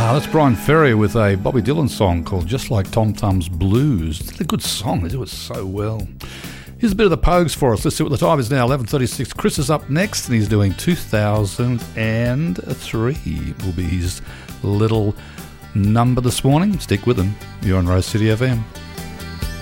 That's Brian Ferry with a Bobby Dylan song called Just Like Tom Thumb's Blues. It's a good song. They do it so well. Here's a bit of the Pogues for us. Let's see what the time is now, 11:36. Chris is up next, and he's doing 2003. Will be his little number this morning. Stick with him. You're on Rose City FM.